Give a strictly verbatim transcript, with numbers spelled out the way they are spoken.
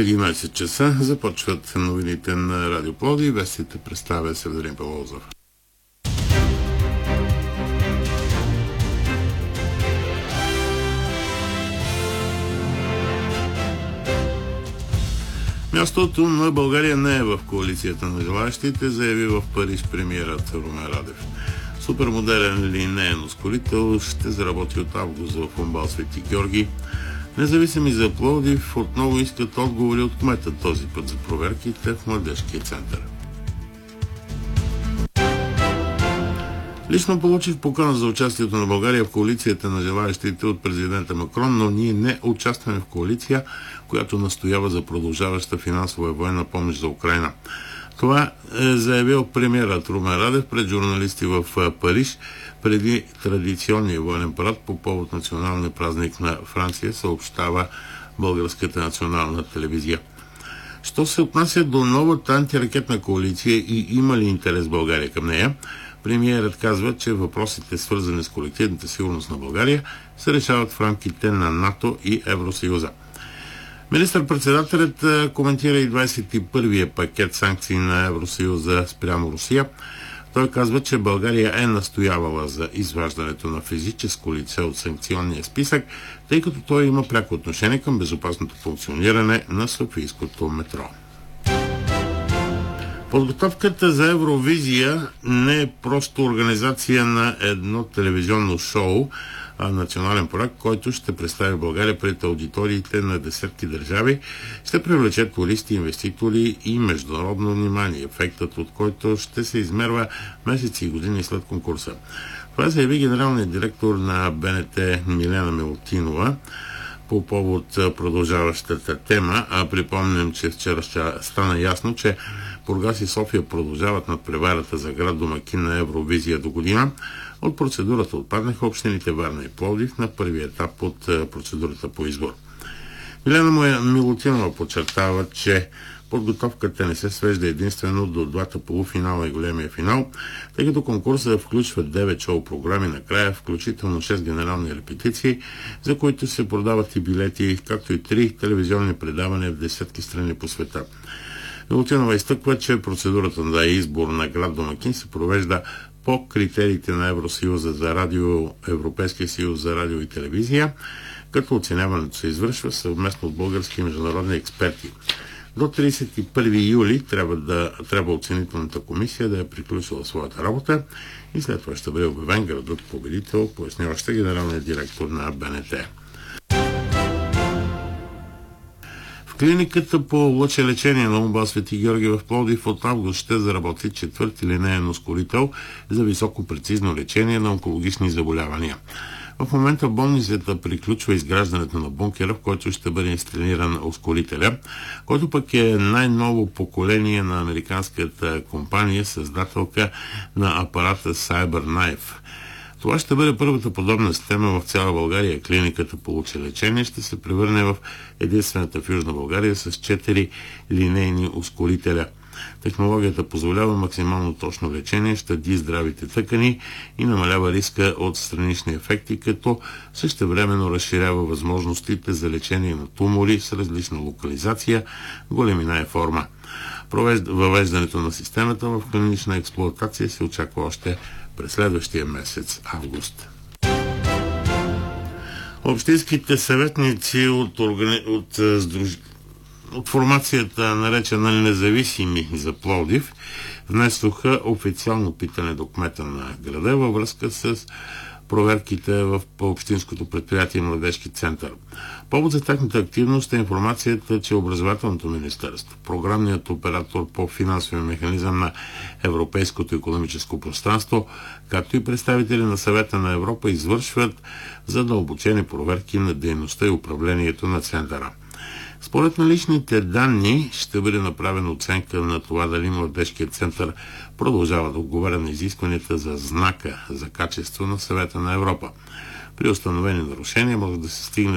единайсет часа започват новините на Радио Пловдив. Вестите представя Северин Павлозов. Мястото на България не е в коалицията на желаящите, заяви в Париж премиерът Румен Радев. Супермодерен линеен ускорител ще заработи от август в УМБАЛ Свети Георги. Независими за Пловдив отново искат отговори от кмета, този път за проверките в Младежкия център. Лично получих покана за участието на България в коалицията на желаящите от президента Макрон, но ние не участваме в коалиция, която настоява за продължаваща финансова и военна помощ за Украйна. Това е заявил премиерът Румен Радев пред журналисти в Париж преди традиционния военен парад по повод националния празник на Франция, съобщава Българската национална телевизия. Що се отнася до новата антиракетна коалиция и има ли интерес България към нея, премиерът казва, че въпросите, свързани с колективната сигурност на България, се решават в рамките на НАТО и Евросъюза. Министър-председателят коментира и двайсет и първия пакет санкции на Евросъюза спрямо Русия. Той казва, че България е настоявала за изваждането на физическо лице от санкционния списък, тъй като той има пряко отношение към безопасното функциониране на софийското метро. Подготовката за Евровизия не е просто организация на едно телевизионно шоу, а национален проект, който ще представи България пред аудиториите на десетки държави, ще привлече туристи, инвеститори и международно внимание, ефектът от който ще се измерва месеци и години след конкурса. Това заяви генералният директор на БНТ Милена Милутинова по повод продължаващата тема, а припомням, че вчера стана ясно, че Бургас и София продължават надпреварата за град домакин на Евровизия до година. От процедурата отпаднаха общините Варна и Пловдив на първи етап от процедурата по избор. Милена Милутинова подчертава, че подготовката не се свежда единствено до двата полуфинала и големия финал, тъй като конкурсът включва девет шоу програми накрая, включително шест генерални репетиции, за които се продават и билети, както и три телевизионни предавания в десетки страни по света. Милутинова изтъква, че процедурата за избор на град домакин се провежда по критериите на Евросъюза за радио, Европейския съюз за радио и телевизия, като оценяването се извършва съвместно от български и международни експерти. До трийсет и първи юли трябва, да, трябва оценителната комисия да е приключила своята работа и след това ще бъде обявен градът победител, пояснява още генералният директор на БНТ. В клиниката по лъчелечение на УМБАЛ Свети Георги в Пловдив от август ще заработи четвърти линеен ускорител за високо прецизно лечение на онкологични заболявания. В момента в болницата приключва изграждането на бункера, в който ще бъде инсталиран ускорителя, който пък е най-ново поколение на американската компания, създателка на апарата CyberKnife. Това ще бъде първата подобна система в цяла България. Клиниката по лъчелечение ще се превърне в единствената в Южна България с четири линейни ускорителя. Технологията позволява максимално точно лечение, щади здравите тъкани и намалява риска от странични ефекти, като същевременно разширява възможностите за лечение на тумори с различна локализация, големина и форма. Въвеждането на системата в клинична експлоатация се очаква още през следващия месец август. Общинските съветници от, органи... от, сдруж... от формацията, наречена независими за Пловдив, внесоха официално питане до кмета на града във връзка с проверките в общинското предприятие Младежки център. Повод за тяхната активност е информацията, че Образователното министерство, програмният оператор по финансовия механизъм на Европейското икономическо пространство, както и представители на Съвета на Европа извършват задълбочени проверки на дейността и управлението на центъра. Според наличните данни ще бъде направена оценка на това дали Младежкият център продължава да отговаря на изискванията за знака за качество на Съвета на Европа. При установени нарушения може да се стигне